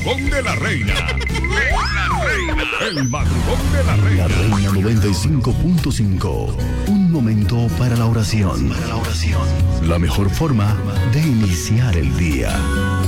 madrugón de la reina. El madrugón de la reina. La Reina 95.5. Un momento para la oración. La mejor forma de iniciar el día.